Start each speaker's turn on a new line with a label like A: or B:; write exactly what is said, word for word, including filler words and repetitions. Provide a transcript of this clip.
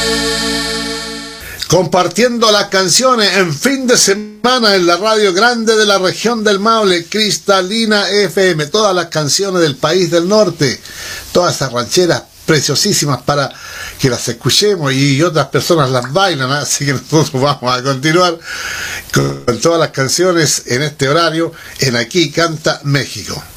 A: Compartiendo las canciones en fin de semana en la radio grande de la región del Maule, Cristalina F M, todas las canciones del país del norte, todas esas rancheras preciosísimas para que las escuchemos y otras personas las bailan, ¿eh? Así que nosotros vamos a continuar con todas las canciones en este horario en Aquí Canta México.